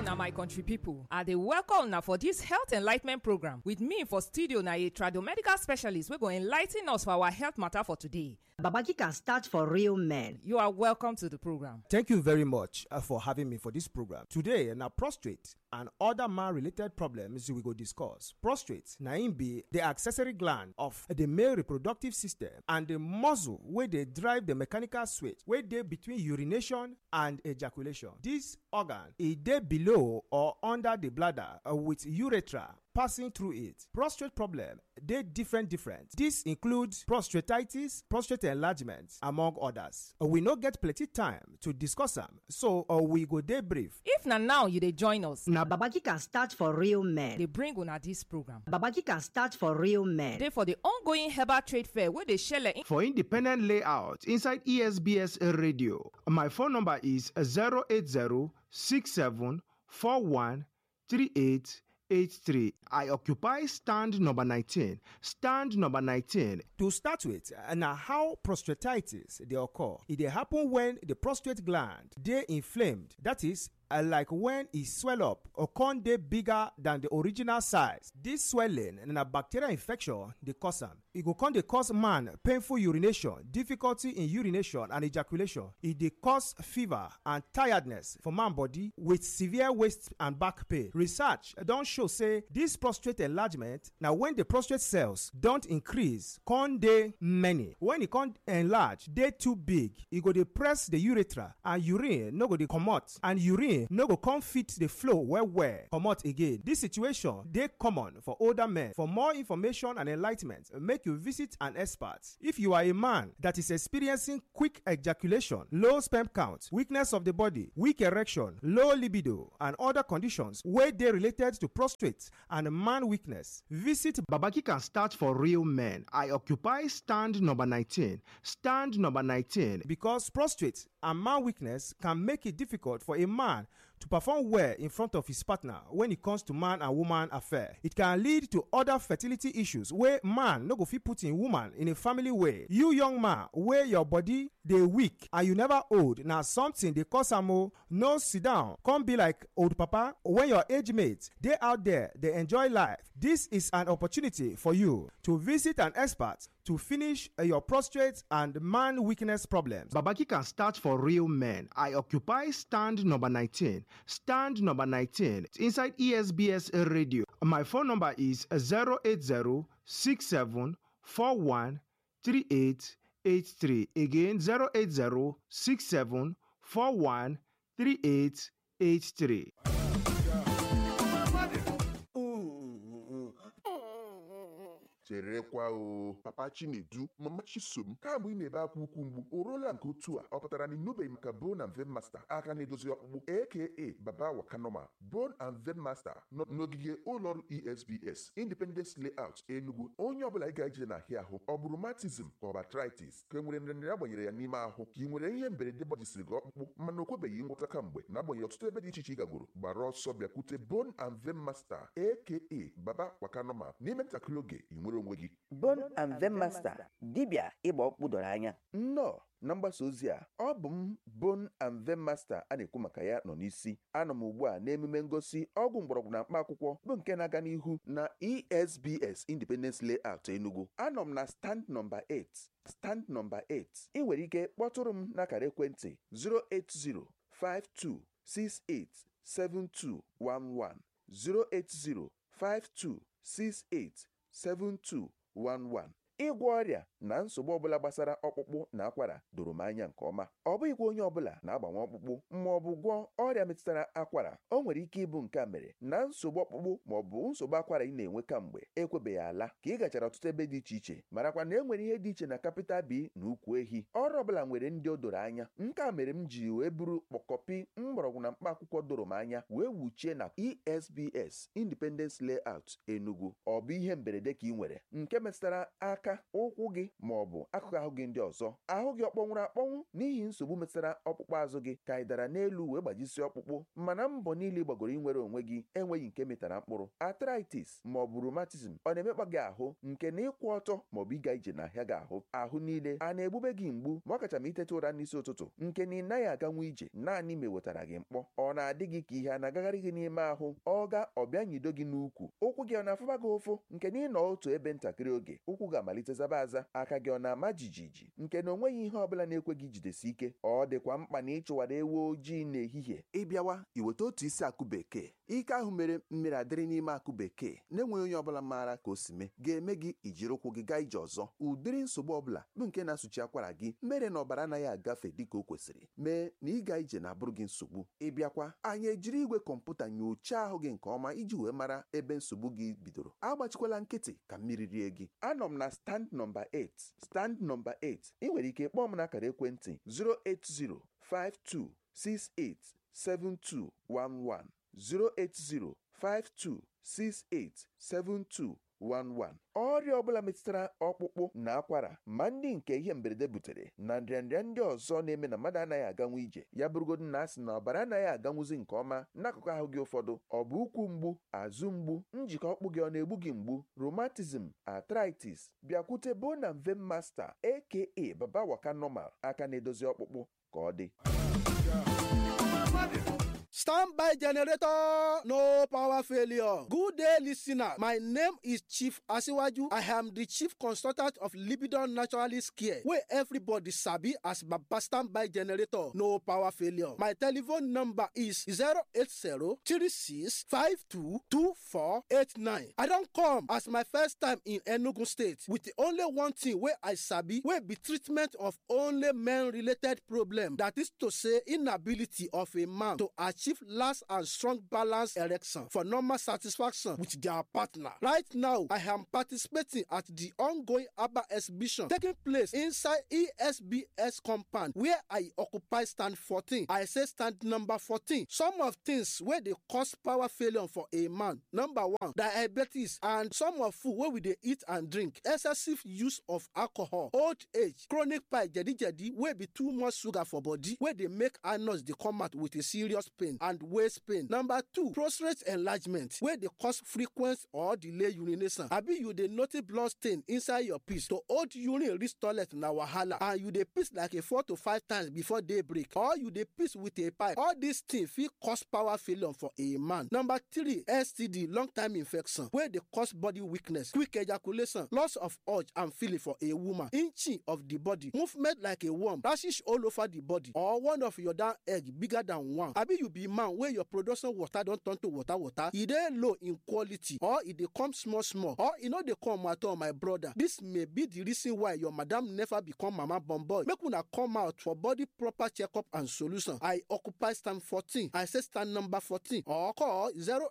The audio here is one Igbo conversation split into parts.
una my country people. I dey welcome una for this health enlightenment program. With me for studio na a tradomedical specialist wey go enlighten us for our health matter for today. Babaki can start for real men. You are welcome to the program. Thank you very much for having me for this program. Today, na prostate and other man-related problems we go discuss. Prostate na im be the accessory gland of the male reproductive system and the muscle wey dey drive the mechanical switch wey dey between urination and ejaculation. This organ e dey below or under the bladder with urethra passing through it. Prostate problem dey different. This includes prostatitis, prostate enlargement, among others. We no get plenty time to discuss am, so we go dey brief. If na now you dey join us, Now Babaki can start for real men. dey bring una this program. Babaki can start for real men. Dey for the ongoing herbal trade fair wey dey shele in For independent layout inside ESBS radio, my phone number is 08067413883. I occupy stand number 19. Stand number 19. To start with, na how prostatitis dey occur. E dey happen when the prostate gland dey inflamed. That is, like when e swell up or con dey bigger than the original size. This swelling na bacterial infection dey cause am. E go con dey cause man painful urination, difficulty in urination and ejaculation. E dey cause fever and tiredness for man body with severe waist and back pain. Research don show say this prostate enlargement na when the prostate cells don increase con dey many. When e con enlarge dey too big, e go dey press the urethra and urine no go dey comot, and urine no go come fit the flow well comot again. This situation dey common for older men. For more information and enlightenment, make you visit an expert. If you are a man that is experiencing quick ejaculation, low sperm count, weakness of the body, weak erection, low libido, and other conditions wey dey related to prostate and man weakness, visit Babaki can start for real men. I occupy stand number 19. Stand number 19. because prostate and man weakness can make it difficult for a man to perform well in front of his partner when it comes to man and woman affair. It can lead to other fertility issues where man no go fit put in woman in a family way. You young man where your body dey weak and you never old, na something dey cause am o. No sit down come be like old papa when your age mates dey out there dey enjoy life. This is an opportunity for you to visit an expert to finish your prostate and man weakness problems. Babaki can start for real men. I occupy stand number 19. Stand number 19 inside ESBS radio. My phone number is 08067413883. Again, 08067413883. cherekwa o papa Chinedu, mama Chisom, kamgbe ị na-ebe akwa ukwu mgbu o ruola nke otu a ọ pụtara na ịnụbeghị maka Bone and Vein Master aka na-edozi ọkpụkpụ aka Baba Wakanoma. Bone and Vein Master nọ n'ogige ụlọọrụ ESBS Independence Layout Enugu. Onye ọbụla ị ga-eje n'ahịa ahụ, ọ bụrụ rheumatism ka ọ bụ arthritis, ka e nwere nrịanrịa agbanyere ya n'ime ahụ, ka ị nwere ihe mberede gbajisiri gị ọkpụkpụ mana o kwebeghị ngwọta kamgbe, na-agbanyeghị ọtụtụ ebe dị iche iche ị gagoro, gbara ọsọ bịakwute Bone and Vein Master aka Baba Wakanoma. N'ime ntakịrị oge ị nwere onwe gị. Bone and Vein Master, dibịa ịgba ọkpụkpụ doro anya. Nnọọ na mgbasa ozi a, ọ bụ m Bone and Vein Master a na-ekwu maka ya nọ n'isi. Anọ m ugbu a n'emume ngosi ọgwụ mgbọrọgwụ na mkpa akwụkwọ bụ nke na-aga n'ihu na ESBS Independence Layout Enugu. Anọ m na stand number 8. Stand number 8. Ị nwere ike kpọtụrụ m n'akara ekwentị 08052687211 08052687211. Ịgwọ ọrịa na nsogbu ọbụla gbasara ọkpụkpụ na akwara doro m anya nke ọma. Ọ bụghịkwa onye ọbụla na-agbanwe ọkpụkpụ ma ọ bụ gwọọ ọrịa metụtara akwara. O nwere ike ịbụ nke a mere na nsogbu ọkpụkpụ ma ọ bụ nsogbu akwara ị na-enwe kamgbe ekwebeghị ala ka ị gachara ọtụtụ ebe dị iche iche, marakwa na e nwere ihe dị iche na capital B na ukwu ehi. Ọrụ ọbụla nwere ndị o doro anya. Nke a mere m ji wee buru kpọkọpi mgbọrọgwụ na mkpa akwụkwọ doro m anya wee wuchie na ESBS Independence Layout Enugu. Ọ bụ ihe mberede ka ị nwere nke metụtara aka aka ụkwụ gị ma ọ bụ akụkụ ahụ gị ndị ọzọ ahụ gị ọkpọnwụrụ akpọnwụ n'ihi nsogbu metụtara ọkpụkpụ azụ gị ka ị dara n'elu wee gbajisi ọkpụkpụ mana mbọ niile gbagoro inwere onwe gị enweghị nke metara mkpụrụ arthritis ma ọ bụ rheumatism ọ na-emekpa gị ahụ nke na ịkwụ ọtọ ma ọ bụ ịga ije n'ahịa gị ahụ niile a na-egbube gị mgbu ma ọ kacha ma iteta ụra n'isi ụtụtụ nke na ị naghị aganwu ije naanị ma ewetara gị mkpọ ọ na-adị gị ka ihe a na-agagharị gị n'ime ahụ ọ ga ọbịa nyido gị n'ukwu ụkwụ gị ọ na-afụba gị ụfụ nke na ịnọ otu ebe ntakịrị oge ụkwụ ga-amalite zaba aza aka gị ọ na-ama jijiji nke na onweghị ihe ọbụla na-ekwe gị jidesi ike ọ dịkwa mkpa na ịchụwara ewu ojii n'ehihie ịbịawa iweta otu isi akụ bekee ike ahụ mere mmiri adịrị n'ime akụ bekee na-enweghị onye ọbụla maara ka o si mee ga-eme gị ijiri ụkwụ gị gaa ije ọzọ ụdịrị nsogbu ọbụla bụ nke na-asụchi akwara gị mere na ọbara anaghị agafe dịka o kwesịrị mee na ịga ije na-abụrụ gị nsogbu ịbịakwa anyị ejiri igwe kọmputa nyochaa ahụ gị nke ọma iji wee mara ebe nsogbu gị bidoro agbachikwala nkịtị ka mmiri rie gị anọ m na stand nọmba 8 ị nwere ike kpọọ m n'akara ekwentị 08052687211 08052687211 ọrịa ọbụla metụtara ọkpụkpụ na akwara ma ndị nke ihe mberede butere na nrịanrịa ndị ọzọ na-eme na mmadụ anaghị aganwu ije ya bụrụgodu na asị na ọbara anaghị aganwuzi nke ọma n'akụkụ ahụ gị ụfọdụ ọ bụ ụkwụ mgbu azụ mgbu njikọ ọkpụ gị ọ na-egbu gị mgbu rheumatism arthritis bịakwute Bone and Vein Master aka Baba Waka Normal aka na-edozi ọkpụkpụ ka ọ dị. Standby generator, no power failure. Good day, listener. My name is Chief Asiwaju. I am the chief consultant of Libidon Naturalist Care, where everybody sabi as Baba Standby generator, no power failure. My telephone number is 080-3652-2489. I don't come as my first time in Enugu State with the only one thing where I sabi, where be treatment of only men-related problem. That is to say, inability of a man to achieve last and strong balance erection for normal satisfaction with their partner. Right now, I am participating at the ongoing ABBA exhibition taking place inside ESBS compound where I occupy stand 14. I say stand number 14. Some of things where they cause power failure for a man. Number 1, diabetes and some of food where we dey eat and drink. Excessive use of alcohol, old age, chronic pie, jadi where be too much sugar for body where they make anus dey come out with a serious pain and waist pain. Number 2, prostate enlargement where they cause frequent or delay urination. Abi you dey notice blood stain inside your piss to hold urine reach toilet na wahala and you dey piss like a 4 to 5 times before daybreak or you dey piss with a pipe. All these things fit cause power failure for a man. Number 3, STD, long time infection where they cause body weakness, quick ejaculation, loss of urge and feeling for a woman, inching of the body, movement like a worm, rashes all over the body, or one of your down egg bigger than one. Abi you be man where your production water don turn to water, e dey low in quality or e dey come small or e no dey come at all, my brother. This may be the reason why your madam never become mama born boy. Make una come out for body proper checkup and solution. I occupy stand 14. I say stand number 14 or call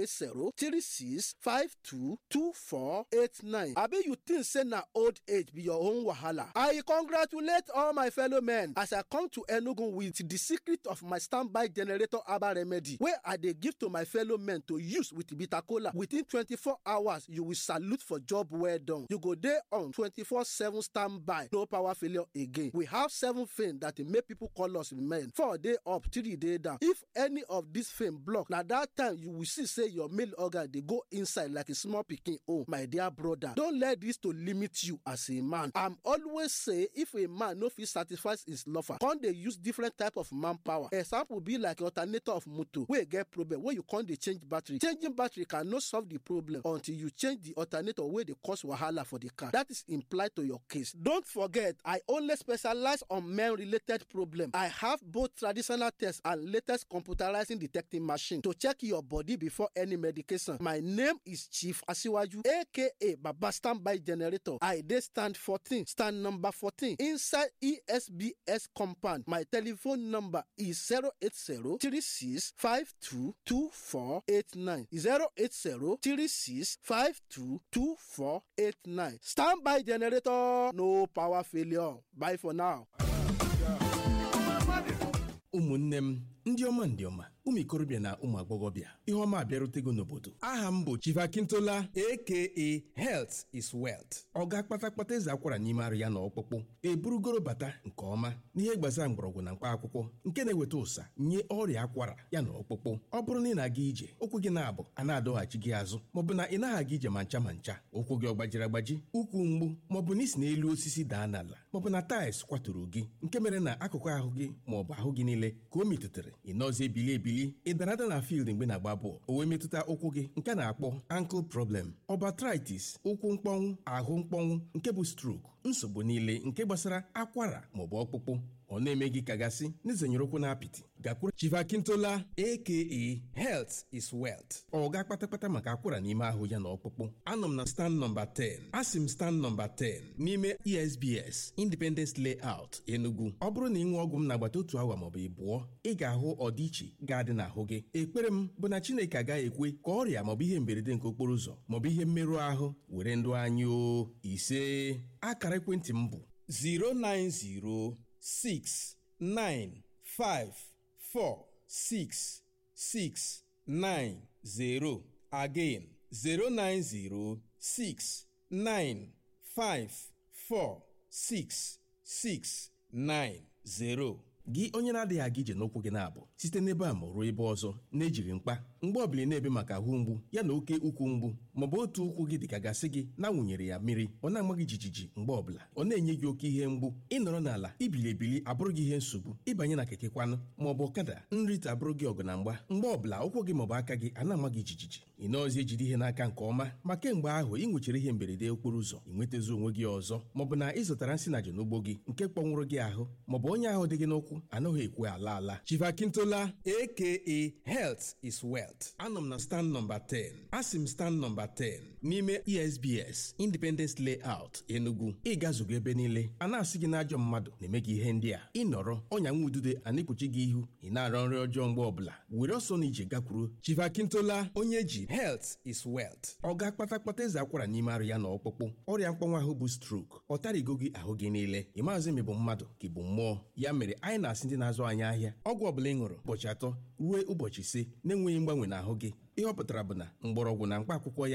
080-3652-2489. Abi you think say na old age be your own wahala? I congratulate all my fellow men as I come to Enugu with the secret of my standby generator herbal remedy where I dey give to my fellow men to use with bitter kola. Within 24 hours, you will salute for job well done. You go there on 24/7 standby, no power failure again. We have 7 things that make people call us men. 4 days up, 3 days down. If any of these things block, na that time you will see say your male organ they go inside like a small pikin. Oh, my dear brother, don't let this to limit you as a man. I'm always say if a man no fit satisfy his lover, can they use different type of manpower? Example be like alternator of motor wey get problem wey you can't dey change battery. Changing battery cannot solve the problem until you change the alternator wey dey cause wahala for the car. That is implied to your case. Don't forget, I only specialize on men-related problem. I have both traditional tests and latest computerizing detecting machine to check your body before any medication. My name is Chief Asiwaju, aka Baba Standby Generator. I dey stand 14, stand number 14 inside ESBS compound. My telephone number is 080-3652-2489. 080-3652-2489. Standby generator, no power failure. Bye for now. ụmụnne m ndị ọma ụmụ ikorobịa na ụmụ agbọghọbịa ihe ọma abịarutego n'obodo. Aha m bụ Chief Akintola aka Health is Wealth. Ọ ga-akpata eze akwara n'ime arụ ya na ọkpụkpụ eburugoro bata nke ọma n'ihe gbasara mgbọrọgwụ na mkpa akwụkwọ nke na-eweta ụsa nye ọrịa akwara ya na ọkpụkpụ. Ọ bụrụ na ị na-aga ije ụkwụ gị na-abụ a na-adọghachi gị azụ maọbụ na ị naghị aga ije ma ncha ụkwụ gị ọ gbajiri agbaji, ụkwụ mgbu maọbụ na isi n'elu osisi daa n'ala maọbụ na taịls kwaturu gị nke mere na akụkụ ahụ gị maọbụ ahụ gị niile ka o metụtara ị nọzi ebili ị dara ada na field mgbe na-agba bọọlụ o wee metụta ụkwụ gị nke na-akpọ ankle problem, arthritis, ụkwụ mkpọnwụ, ahụ mkpọnwụ nke bụ stroke, nsogbu niile nke gbasara akwara maọbụ ọkpụkpụ ọ na-eme gị kagasị n'izenyere ụkwụ na apịtị gakwuru Chief Akintola aka Health is Wealth. Ọ ga-akpata maka akwara n'ime ahụ ya na ọkpụkpụ. Anọ m na stand nọmba 10 asị m stand nọmba 10 n'ime ESBS Independence Layout Enugu. Ọ bụrụ na ị ṅụọ ọgwụ m n'agbata otu awa maọbụ ịbụọ ị ga-ahụ ọdịiche ga-adị n'ahụ gị. Ekpere m bụ na Chineke agaghị ekwe ka ọrịa maọbụ ihe mberede nke okporo ụzọ maọbụ ihe mmerụ ahụ were ndụ anyị o. Ise akara ekwentị m bụ 09069546690. Again 09069546690. Gị onye na-adịghị aga ije n'ụkwụ gị na-abụ site n'ebe a ma ruo ebe ọzọ na-ejiri mkpa mgbe ọbụla na-ebe maka ahụ mgbu ya na oke ukwu mgbu maọbụ otu ụkwụ gị dịka gasị gị na-awụnyere ya mmiri ọ na-ama gị jijiji mgbe ọbụla ọ na-enye gị oke ihe mgbu ịnọrọ n'ala ibili abụrụ gị ihe nsogbu ịbanye na keke kwanụ maọbụ ọkada nrite abụrụ gị ọgụ na mgba mgbe ọbụla ụkwụ gị maọbụ aka gị a na-ama gị jijiji ị nọọzi ejide ihe n'aka nke ọma ma kemgbe ahụ ị nwechara ihe mberede okporo ụzọ ị nwetazi onwe gị ọzọ maọbụ na ị zụtara nsị na n'ugbo gị nke kpọnwụrụ gị ahụ maọbụ onye ahụ dị gị n'ụkwụ anaghị ekwe ala. Chief Akintola aka Health is Wealth. Anọ m na stand nọmba 10 asị m stand nọmba 10 n'ime ESBS Independence Layout Enugu. Ị gazugo ebe niile a na-asị gị na ajọ mmadụ na-eme gị ihe ndị a ịnọrọ ọnya nwa udude a na-ekpuchi gị ihu ị na-arọ nri ọjọọ mgbe ọbụla were ọsọ na ije gakwuru Chief Akintola onye ji Health is Wealth. Ọ ga-akpata eze akwara n'ime arụ ya na ọkpụkpụ ọrịa mkpọnwụ ahụ bụ stroke ọ tarigo gị ahụ gị niile ị maazị ma ị bụ mmadụ ka ị bụ mmụọ. Ya mere anyị na-asị ndị na-azụ anyị ahịa ọgwụ ọbụla ị ṅụrụ ụbọchị 3 ruo ụbọchị 5 na-enweghị mgbanwe n'ahụ gị ihe ọ pụtara bụ na mgbọrọgwụ na mkpa akwụkwọ ya